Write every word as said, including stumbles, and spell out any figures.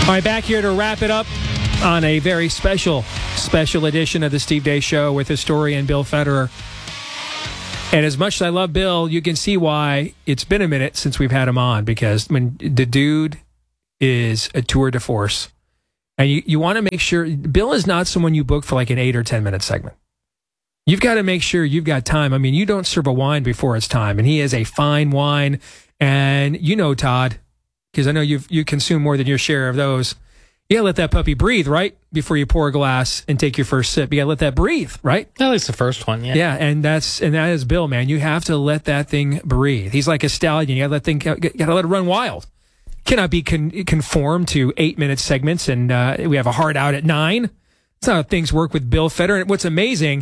All right, back here to wrap it up on a very special, special edition of the Steve Deace Show with historian Bill Federer. And as much as I love Bill, you can see why it's been a minute since we've had him on, because when the dude is a tour de force. And you, you want to make sure Bill is not someone you book for like an eight or ten minute segment. You've got to make sure you've got time. I mean, you don't serve a wine before it's time, and he is a fine wine. And you know, Todd, because I know you've you consume more than your share of those. You got to let that puppy breathe, right? Before you pour a glass and take your first sip. You got to let that breathe, right? At least the first one, yeah. Yeah, and that's and that is Bill, man. You have to let that thing breathe. He's like a stallion. You got to let thing, got to let it run wild. Cannot be con- conformed to eight-minute segments, and uh, we have a hard out at nine. That's not how things work with Bill Federer. And what's amazing